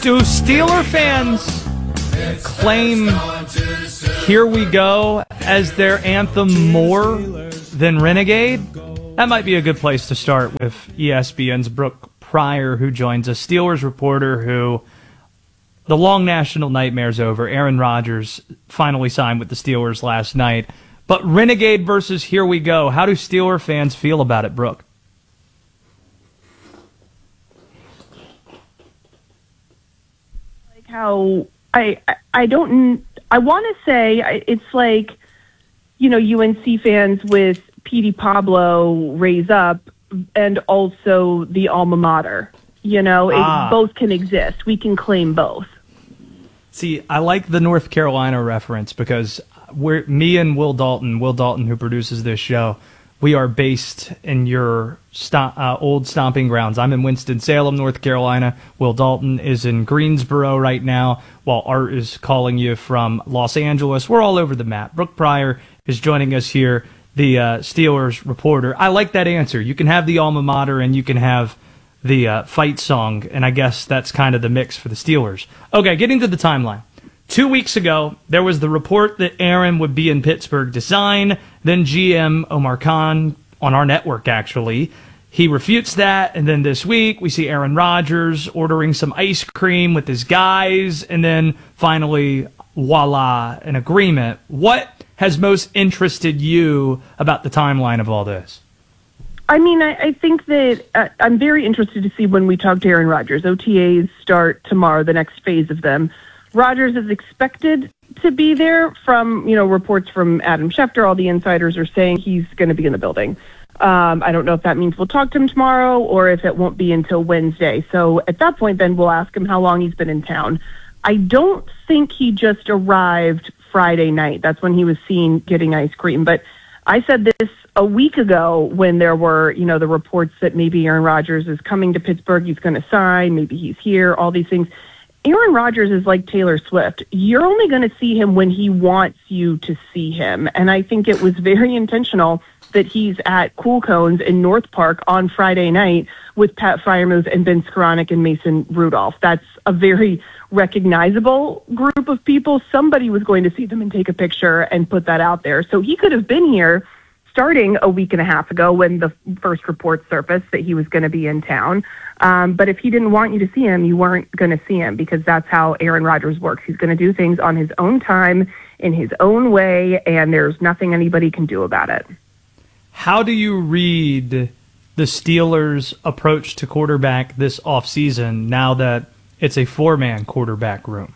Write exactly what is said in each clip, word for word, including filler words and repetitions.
Do Steeler fans claim Here We Go as their anthem more than Renegade? That might be a good place to start with E S P N's Brooke Pryor, who joins us, Steelers reporter who, the long national nightmare's over. Aaron Rodgers finally signed with the Steelers last night. But Renegade versus Here We Go, how do Steeler fans feel about it, Brooke? Like how I I don't I want to say it's like, you know, U N C fans with Petey Pablo raise up and also the alma mater. You know, it, ah. both can exist. We can claim both. See, I like the North Carolina reference because we're me and Will Dalton, Will Dalton who produces this show, we are based in your st- uh, old stomping grounds. I'm in Winston-Salem, North Carolina. Will Dalton is in Greensboro right now, while Art is calling you from Los Angeles. We're all over the map. Brooke Pryor is joining us here, the uh, Steelers reporter. I like that answer. You can have the alma mater and you can have the uh, fight song, and I guess that's kind of the mix for the Steelers. Okay, getting to the timeline. Two weeks ago, there was the report that Aaron would be in Pittsburgh to sign. Then G M Omar Khan, on our network actually, he refutes that. And then this week, we see Aaron Rodgers ordering some ice cream with his guys. And then finally, voila, an agreement. What has most interested you about the timeline of all this? I mean, I, I think that uh, I'm very interested to see when we talk to Aaron Rodgers. O T As start tomorrow, the next phase of them. Rodgers is expected to be there from, you know, reports from Adam Schefter. All the insiders are saying he's going to be in the building. Um, I don't know if that means we'll talk to him tomorrow or if it won't be until Wednesday. So at that point, then we'll ask him how long he's been in town. I don't think he just arrived Friday night. That's when he was seen getting ice cream. But I said this a week ago when there were, you know, the reports that maybe Aaron Rodgers is coming to Pittsburgh. He's going to sign. Maybe he's here, all these things. Aaron Rodgers is like Taylor Swift. You're only going to see him when he wants you to see him. And I think it was very intentional that he's at Cool Cones in North Park on Friday night with Pat Freiermuth and Ben Skoranek and Mason Rudolph. That's a very recognizable group of people. Somebody was going to see them and take a picture and put that out there. So he could have been here starting a week and a half ago when the first report surfaced that he was going to be in town. Um, but if he didn't want you to see him, you weren't going to see him because that's how Aaron Rodgers works. He's going to do things on his own time, in his own way, and there's nothing anybody can do about it. How do you read the Steelers' approach to quarterback this offseason now that it's a four-man quarterback room?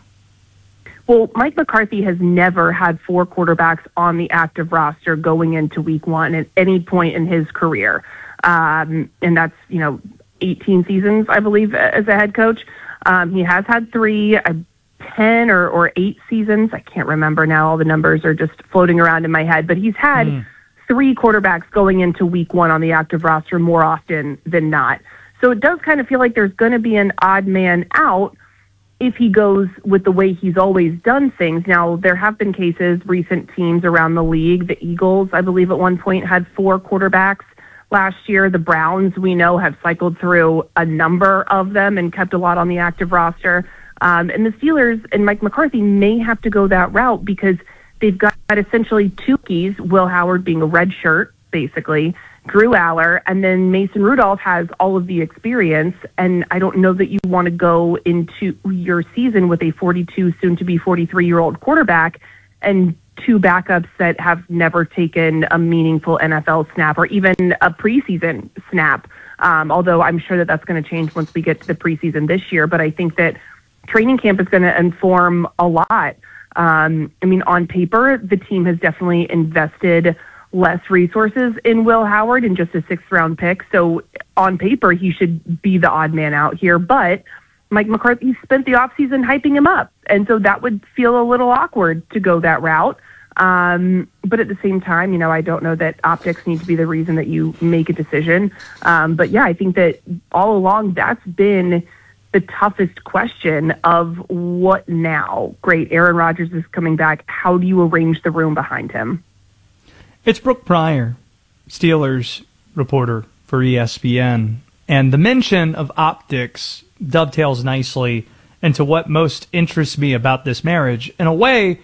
Well, Mike McCarthy has never had four quarterbacks on the active roster going into week one at any point in his career. Um, and that's, you know, eighteen seasons, I believe, as a head coach. Um, he has had three, uh, ten or, or eight seasons. I can't remember now. All the numbers are just floating around in my head. But he's had mm. three quarterbacks going into week one on the active roster more often than not. So it does kind of feel like there's going to be an odd man out if he goes with the way he's always done things. Now, there have been cases, recent teams around the league. The Eagles, I believe, at one point had four quarterbacks last year. The Browns, we know, have cycled through a number of them and kept a lot on the active roster. Um, and the Steelers and Mike McCarthy may have to go that route because they've got essentially two keys, Will Howard being a red shirt, basically, Drew Aller, and then Mason Rudolph has all of the experience. And I don't know that you want to go into your season with a forty-two, soon-to-be forty-three-year-old quarterback and two backups that have never taken a meaningful N F L snap or even a preseason snap, um, although I'm sure that that's going to change once we get to the preseason this year. But I think that training camp is going to inform a lot. Um, I mean, on paper, the team has definitely invested less resources in Will Howard in just a sixth-round pick. So on paper, he should be the odd man out here. But Mike McCarthy spent the offseason hyping him up. And so that would feel a little awkward to go that route. Um, but at the same time, you know, I don't know that optics need to be the reason that you make a decision. Um, but yeah, I think that all along that's been the toughest question of what now? Great, Aaron Rodgers is coming back. How do you arrange the room behind him? It's Brooke Pryor, Steelers reporter for E S P N. And the mention of optics dovetails nicely and to what most interests me about this marriage. In a way,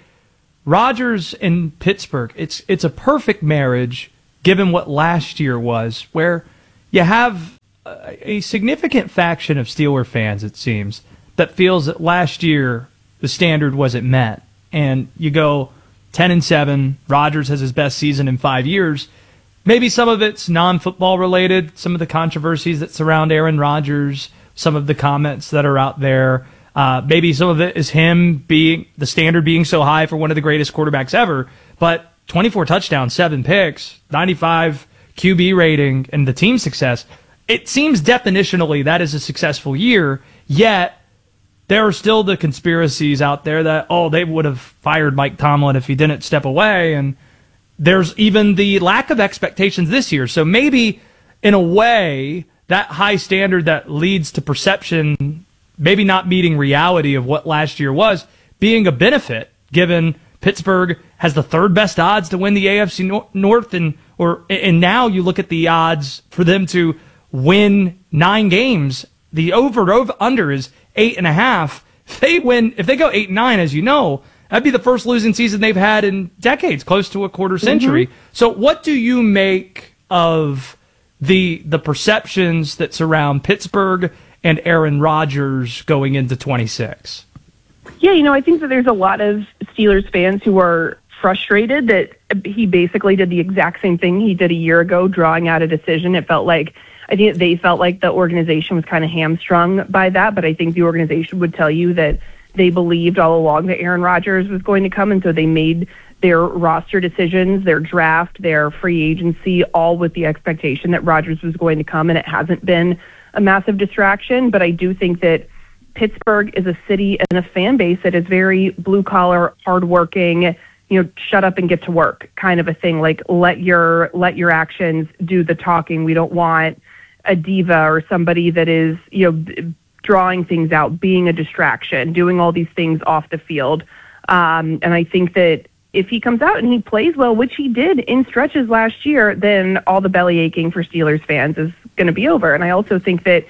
Rodgers and Pittsburgh, it's it's a perfect marriage given what last year was, where you have a, a significant faction of Steeler fans, it seems, that feels that last year the standard wasn't met. And you go ten and seven, Rodgers has his best season in five years. Maybe some of it's non-football related, some of the controversies that surround Aaron Rodgers, some of the comments that are out there. Uh, maybe some of it is him being the standard being so high for one of the greatest quarterbacks ever. But twenty-four touchdowns, seven picks, ninety-five Q B rating, and the team success, it seems definitionally that is a successful year, yet there are still the conspiracies out there that, oh, they would have fired Mike Tomlin if he didn't step away, and there's even the lack of expectations this year. So maybe, in a way, that high standard that leads to perception maybe not meeting reality of what last year was, being a benefit, given Pittsburgh has the third best odds to win the A F C North, and or and now you look at the odds for them to win nine games. The over over under is eight and a half. If they win, if they go eight and nine, as you know, that'd be the first losing season they've had in decades, close to a quarter century. Mm-hmm. So, what do you make of the the perceptions that surround Pittsburgh and Aaron Rodgers going into twenty-six? Yeah, you know, I think that there's a lot of Steelers fans who are frustrated that he basically did the exact same thing he did a year ago, drawing out a decision. It felt like, I think they felt like the organization was kind of hamstrung by that, but I think the organization would tell you that they believed all along that Aaron Rodgers was going to come, and so they made their roster decisions, their draft, their free agency, all with the expectation that Rodgers was going to come, and it hasn't been a massive distraction. But I do think that Pittsburgh is a city and a fan base that is very blue-collar, hardworking, you know, shut up and get to work kind of a thing. Like, let your let your actions do the talking. We don't want a diva or somebody that is, you know, drawing things out, being a distraction, doing all these things off the field. Um, and I think that if he comes out and he plays well, which he did in stretches last year, then all the belly aching for Steelers fans is going to be over. And I also think that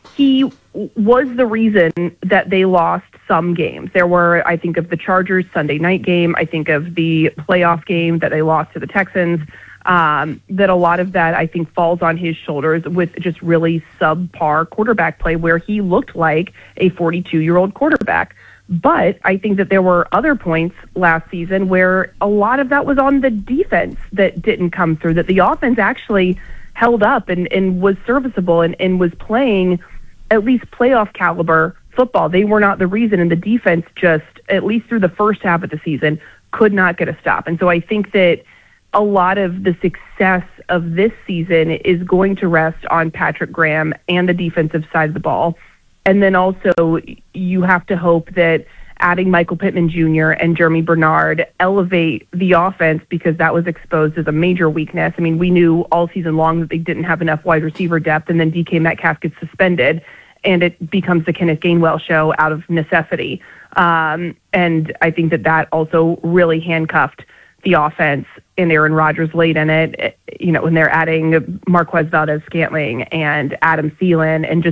he was the reason that they lost some games. There were, I think, of the Chargers Sunday night game. I think of the playoff game that they lost to the Texans. Um, that a lot of that, I think, falls on his shoulders with just really subpar quarterback play where he looked like a forty-two-year-old quarterback. But I think that there were other points last season where a lot of that was on the defense that didn't come through, that the offense actually held up and, and was serviceable and, and was playing at least playoff caliber football. They were not the reason, and the defense just, at least through the first half of the season, could not get a stop. And so I think that a lot of the success of this season is going to rest on Patrick Graham and the defensive side of the ball. And then also you have to hope that adding Michael Pittman Junior and Jeremy Bernard elevate the offense, because that was exposed as a major weakness. I mean, we knew all season long that they didn't have enough wide receiver depth, and then D K Metcalf gets suspended, and it becomes the Kenneth Gainwell show out of necessity. Um, and I think that that also really handcuffed the offense, and Aaron Rodgers late in it, you know, when they're adding Marquez Valdez-Scantling and Adam Thielen and just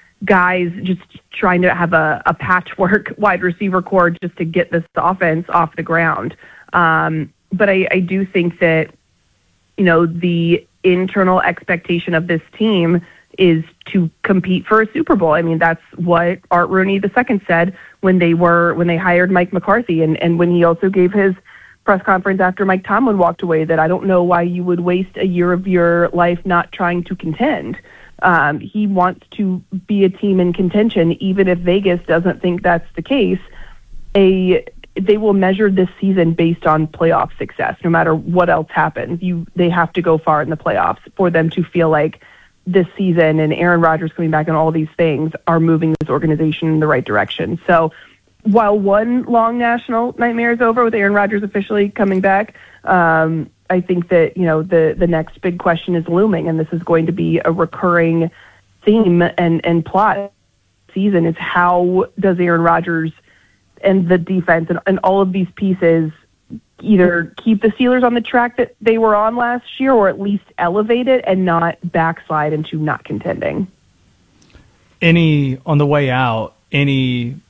guys just trying to have a, a patchwork wide receiver core just to get this offense off the ground. Um, but I, I do think that, you know, the internal expectation of this team is to compete for a Super Bowl. I mean, that's what Art Rooney the second said when they were when they hired Mike McCarthy, and, and when he also gave his press conference after Mike Tomlin walked away, that I don't know why you would waste a year of your life not trying to contend. Um, he wants to be a team in contention, even if Vegas doesn't think that's the case. A they will measure this season based on playoff success, no matter what else happens. You they have to go far in the playoffs for them to feel like this season and Aaron Rodgers coming back and all these things are moving this organization in the right direction. So while one long national nightmare is over with Aaron Rodgers officially coming back, um, I think that, you know, the, the next big question is looming, and this is going to be a recurring theme and, and plot season, is how does Aaron Rodgers and the defense and, and all of these pieces either keep the Steelers on the track that they were on last year, or at least elevate it and not backslide into not contending. Any, on the way out, any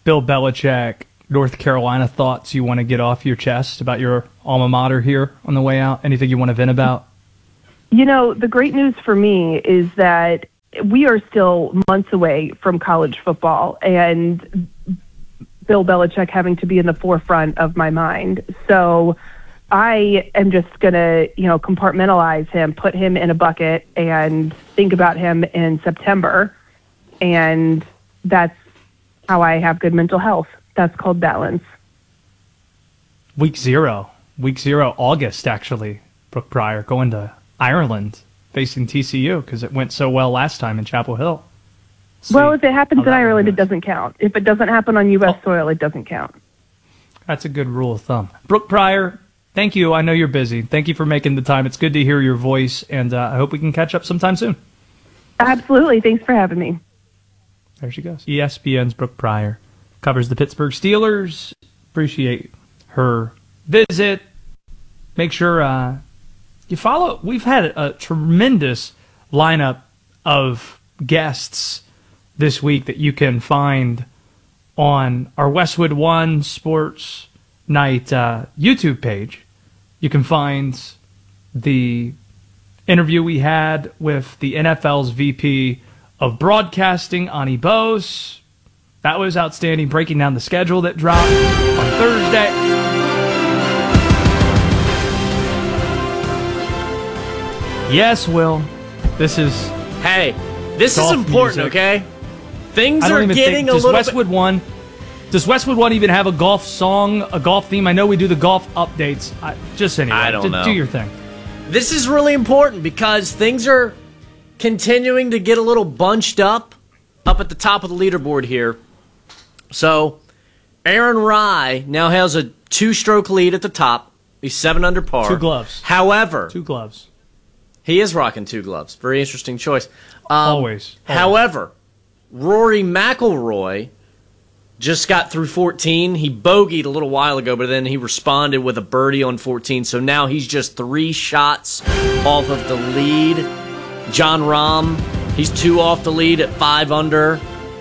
Bill Belichick, North Carolina thoughts you want to get off your chest about your alma mater here on the way out? Anything you want to vent about? You know, the great news for me is that we are still months away from college football and Bill Belichick having to be in the forefront of my mind. So I am just going to, you know, compartmentalize him, put him in a bucket and think about him in September. And that's how I have good mental health. That's called balance. Week zero. Week zero, August, actually, Brooke Pryor, going to Ireland, facing T C U, because it went so well last time in Chapel Hill. See well, if it happens in Ireland, it goes. doesn't count. If it doesn't happen on U S Oh. soil, it doesn't count. That's a good rule of thumb. Brooke Pryor, thank you. I know you're busy. Thank you for making the time. It's good to hear your voice, and uh, I hope we can catch up sometime soon. Absolutely. Thanks for having me. There she goes. E S P N's Brooke Pryor covers the Pittsburgh Steelers. Appreciate her visit. Make sure uh, you follow. We've had a tremendous lineup of guests this week that you can find on our Westwood One Sports Night uh, YouTube page. You can find the interview we had with the N F L's V P of Broadcasting, Ani Bose. That was outstanding, breaking down the schedule that dropped on Thursday. Yes, Will. This is... Hey, this is Golf important, music. okay? Things I don't are even getting think, a does little Westwood bit... One... Does Westwood One even have a golf song, a golf theme? I know we do the golf updates. I, just anyway, I don't do, know. do your thing. This is really important because things are continuing to get a little bunched up, up at the top of the leaderboard here. So, Aaron Rye now has a two-stroke lead at the top. He's seven under par. Two gloves. However, Two gloves. he is rocking two gloves. Very interesting choice. Um, Always. Always. However, Rory McIlroy just got through fourteen. He bogeyed a little while ago, but then he responded with a birdie on fourteen. So now he's just three shots off of the lead. John Rahm, he's two off the lead at five under.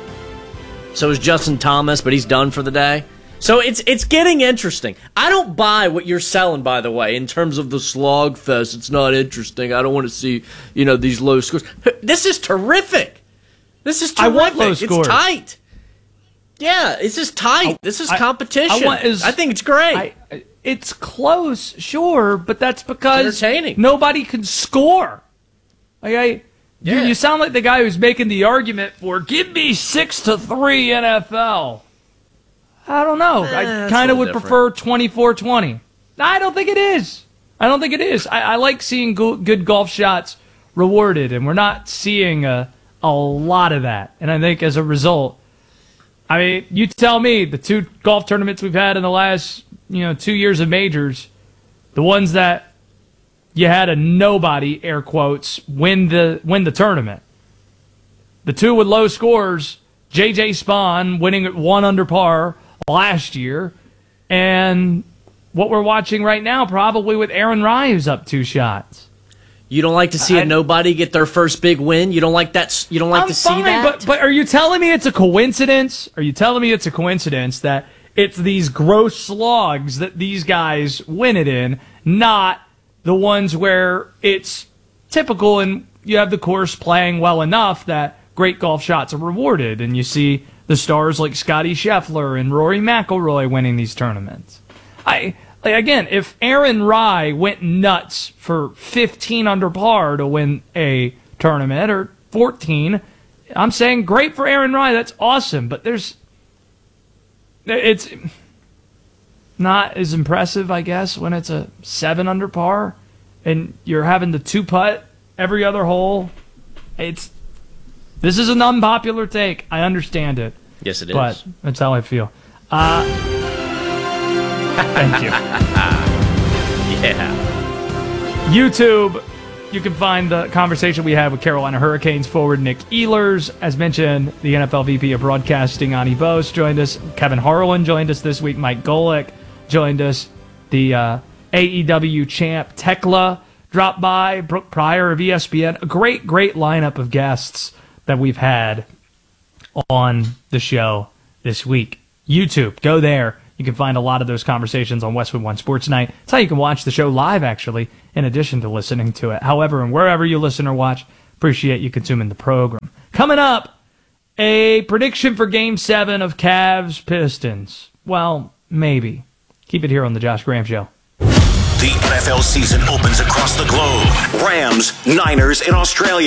So is Justin Thomas, but he's done for the day. So it's it's getting interesting. I don't buy what you're selling, by the way, in terms of the slog fest. It's not interesting. I don't want to see, you know, these low scores. This is terrific. This is I terrific. want low scores. It's tight. Yeah, it's just tight. this is I- competition. I want is- I think it's great. I, it's close, sure, but that's because It's entertaining. nobody can score. Like I, you, Yeah. you sound like the guy who's making the argument for give me six to three N F L. I don't know. Eh, I that's kind a of would little prefer twenty-four twenty. I don't think it is. I don't think it is. I, I like seeing go, good golf shots rewarded, and we're not seeing a, a lot of that. And I think as a result, I mean, you tell me, the two golf tournaments we've had in the last, you know, two years of majors, the ones that you had a nobody, air quotes, win the win the tournament. The two with low scores, J J Spawn winning at one under par last year, and what we're watching right now, probably with Aaron Rye, who's up two shots. you don't like to see I- a nobody get their first big win. You don't like that. s- You don't like I'm to see fine, that. But, but are you telling me it's a coincidence? Are you telling me it's a coincidence that it's these gross slogs that these guys win it in, not the ones where it's typical and you have the course playing well enough that great golf shots are rewarded, and you see the stars like Scotty Scheffler and Rory McIlroy winning these tournaments? I like, again, if Aaron Rye went nuts for fifteen under par to win a tournament, or fourteen, I'm saying great for Aaron Rye. That's awesome. But there's, it's not as impressive, I guess, when it's a seven under par and you're having to two putt every other hole. It's this is an unpopular take. I understand it, yes, it is. but that's how I feel. Uh, thank you. Yeah. YouTube, you can find the conversation we had with Carolina Hurricanes forward Nick Ehlers. As mentioned, the N F L V P of Broadcasting, Ani Bose, joined us. Kevin Harlan joined us this week. Mike Golick joined us. The uh, A E W champ Tekla dropped by. Brooke Pryor of E S P N. A great, great lineup of guests that we've had on the show this week. YouTube. Go there. You can find a lot of those conversations on Westwood One Sports Night. It's how you can watch the show live, actually, in addition to listening to it. However, and wherever you listen or watch, appreciate you consuming the program. Coming up, a prediction for Game seven of Cavs Pistons. Well, maybe. Keep it here on the Josh Graham Show. The N F L season opens across the globe. Rams, Niners in Australia.